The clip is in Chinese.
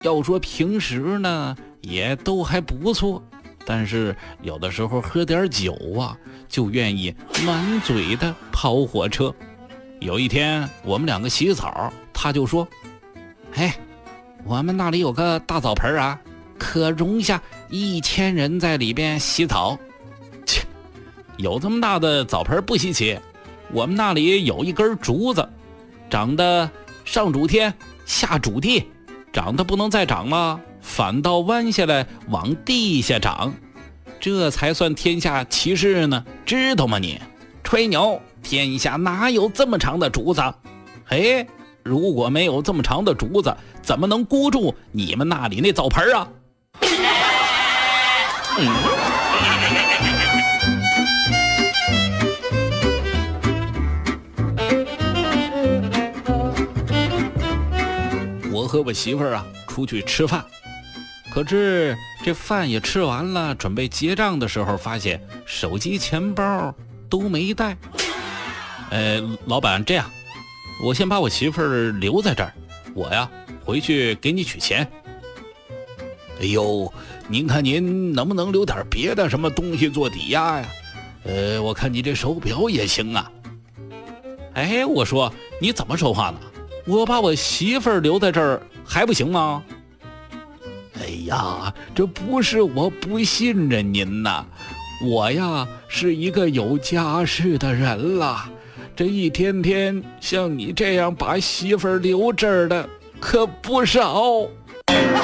要说平时呢也都还不错，但是有的时候喝点酒啊，就愿意满嘴的跑火车。有一天我们两个洗澡，他就说：哎，我们那里有个大澡盆啊，可容下1000人在里边洗澡。切，有这么大的澡盆不稀奇，我们那里有一根竹子，长得上主天下主地，长得不能再长了，反倒弯下来往地下长，这才算天下奇事呢，知道吗你？吹牛，天下哪有这么长的竹子？哎，如果没有这么长的竹子，怎么能箍住你们那里那澡盆啊？我和我媳妇儿啊出去吃饭，可是这饭也吃完了，准备结账的时候，发现手机钱包都没带。老板，这样我先把我媳妇儿留在这儿，我呀回去给你取钱。哎呦，您看您能不能留点别的什么东西做抵押呀？我看你这手表也行啊。哎，我说你怎么说话呢？我把我媳妇儿留在这儿还不行吗？哎呀，这不是我不信任您呐，我呀是一个有家室的人了，这一天天像你这样把媳妇儿留这儿的可不少。